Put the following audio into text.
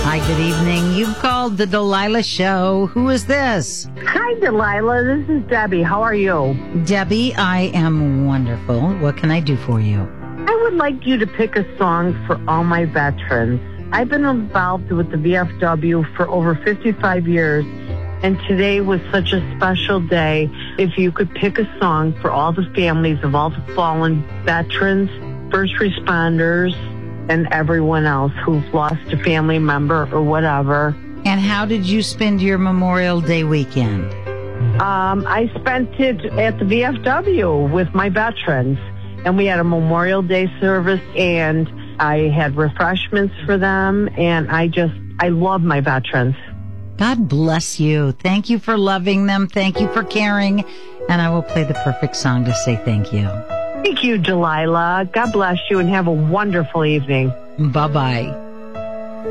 Hi, good evening. You've called the Delilah Show. Who is this? Hi, Delilah. This is Debbie. How are you? Debbie, I am wonderful. What can I do for you? I would like you to pick a song for all my veterans. I've been involved with the VFW for over 55 years, and today was such a special day. If you could pick a song for all the families of all the fallen veterans, first responders, and everyone else who's lost a family member or whatever. And how did you spend your Memorial Day weekend? I spent it at the VFW with my veterans, and we had a Memorial Day service, and I had refreshments for them, and I love my veterans. God bless you. Thank you for loving them. Thank you for caring. And I will play the perfect song to say thank you. Thank you, Delilah. God bless you and have a wonderful evening. Bye-bye.